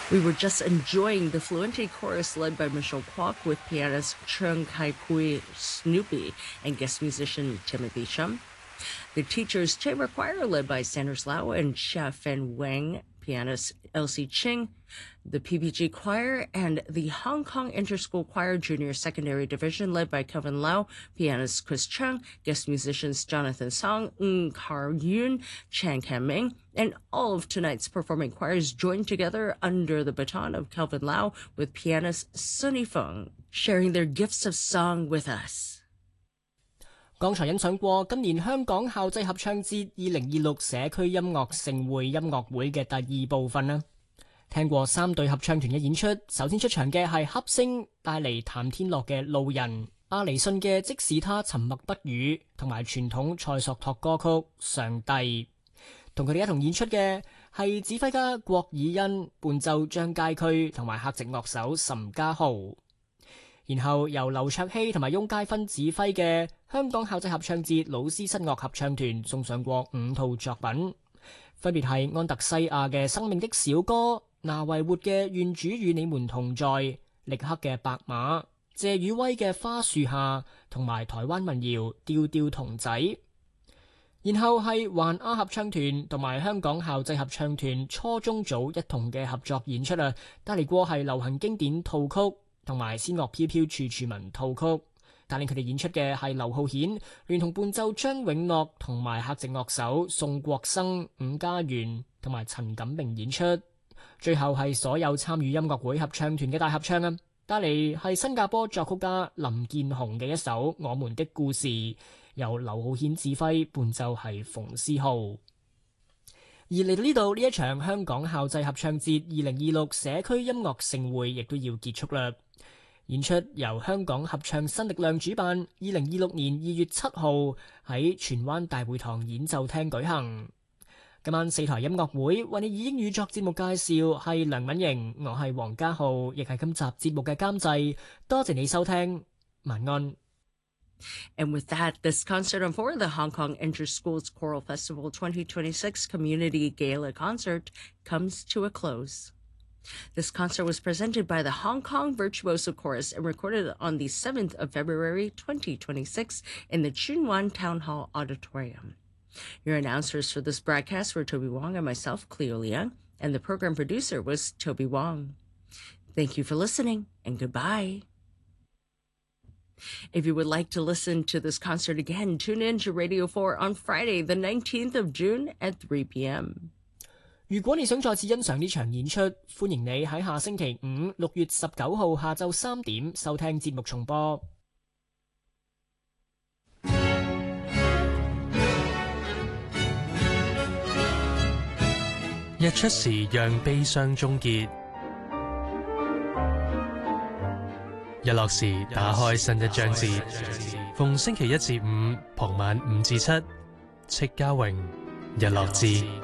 We were just enjoying the Fluente chorus led by Michelle Kwok with pianist Chung Kai-Pui Snoopy and guest musician Timothy Shum. The Teachers Chamber Choir led by Sanders Lau and Xia Fen Wang, pianist Elsie Ching. The PPG Choir and the Hong Kong Interschool Choir Junior Secondary Division led by Kevin Lau, pianist Chris Chung, guest musicians Jonathan Song, Ng Kar Yoon, Chan Kam Ming, and all of tonight's performing choirs joined together under the baton of Kelvin Lau with pianist Sunny Feng, sharing their gifts of song with us. 剛才欣賞過今年香港校際合唱節2026社區音樂盛會音樂會嘅第2部分啦。聽過3隊合唱團嘅演出，首先出場嘅係恰聲帶嚟譚天樂嘅路人、阿尼信嘅即使他沉默不語，同埋傳統蔡索托歌曲上帝。同佢哋一同演出嘅係指揮家郭以恩、伴奏張佳區同埋客席樂手岑家豪。然後由劉卓希同埋翁佳芬指揮嘅香港校際合唱節老師室樂合唱團送上過5套作品，分別係安特西亞嘅《生命的小歌》、拿維活嘅《願主與你們同在》、力克嘅《白馬》、謝宇威嘅《花樹下》同埋台灣民謠《調調童仔》。然後係環亞合唱團同埋香港校際合唱團初中組一同嘅合作演出啊，帶嚟過係流行經典套曲同埋仙樂飄飄處處聞套曲，帶領佢哋演出嘅係劉浩顯聯同伴奏張永樂同埋客席樂手宋國生、伍家元同埋陳錦明演出。最後係所有參與音樂會合唱團嘅大合唱啊，帶嚟係新加坡作曲家林建雄嘅一首《我們的故事》，由劉浩顯指揮，伴奏係馮思浩。而嚟到呢度，呢一場香港校際合唱節2026社區音樂盛會亦都要結束啦。演出由香港合唱新力量主辦，2026年2月7號喺荃灣大會堂演奏廳舉行。今晚4台音樂會為你以英語作節目介紹，係梁敏瑩，我係黃家浩，亦係今集節目嘅監製。多謝你收聽，晚安。 And with that, this concert on for the Hong Kong Interschools Choral Festival 2026 Community Gala Concert comes to a close. This concert was presented by the Hong Kong Virtuoso Chorus and recorded on the 7th of February 2026 in the Tsuen Wan Town Hall Auditorium. Your announcers for this broadcast were Toby Wong and myself, Cleo Liang, and the program producer was Toby Wong. Thank you for listening, and goodbye. If you would like to listen to this concert again, tune in to Radio 4 on Friday, the 19th of June at 3 p.m. 如果你想再次欣賞呢場演出，歡迎你喺下星期5 6月19號下晝3點收聽節目重播。 日出時讓悲傷終結，日落時打開新一章節。逢星期1至5傍晚5至7，戚家榮日落誌。